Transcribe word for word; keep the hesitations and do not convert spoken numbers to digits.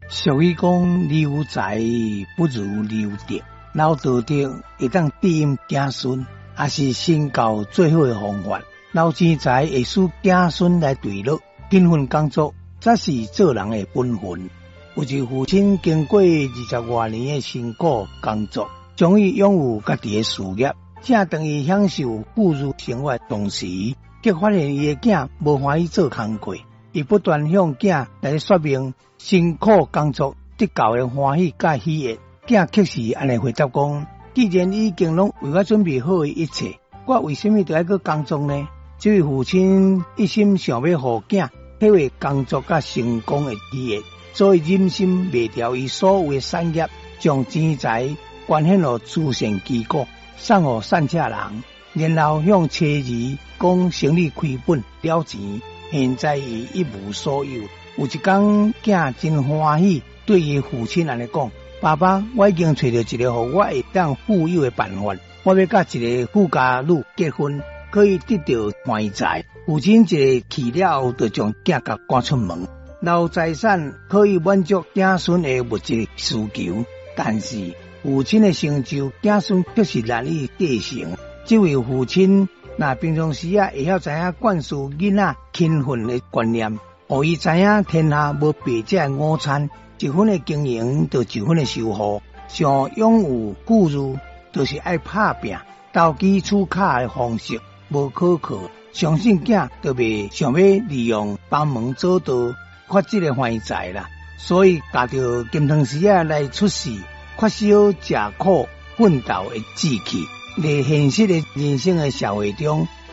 俗语讲，留财不如留德，老道德会当庇荫子孙，也是身教最好的方法。老钱财会使子孙来对乐，勤奋工作才是做人的本分。有一父亲经过二十多年的辛苦工作，终于拥有家己的事业，正当伊享受富裕生活同时，却发现伊的囝无欢喜做工课。伊不断向囝来说明辛苦工作得到的欢喜甲喜悦，囝确实安尼回答讲：既然已经拢为我准备好的一切，我为什么要去工作呢？这位父亲一心想要互囝体会工作甲成功的喜悦，所以忍心卖掉伊所有的产业，将钱财捐献予慈善机构，送予善车人，然后向妻儿讲生意开本了钱。现在伊一无所有。有一天，囝真欢喜，对伊父亲安尼讲：爸爸，我已经找到一个互我会当富有的办法，我要甲一个富家女结婚，可以得到欢财。父亲一个去了后，就将囝甲赶出门。老财产可以满足子孙的物质需求，但是父亲的成就，子孙却是难以继承。这位父亲那平常时啊，会晓知影灌输囡仔勤奋的观念，互伊知影天下无白食的午餐，一分的经营就一分的收获。想拥有富裕，就是爱打拼，投机取巧的方式无可靠。相信囝就袂想要利用帮忙做道发这个欢财啦，所以夹着金汤匙啊来出世，缺少吃苦奋斗的志气。在现实的人生的社会中，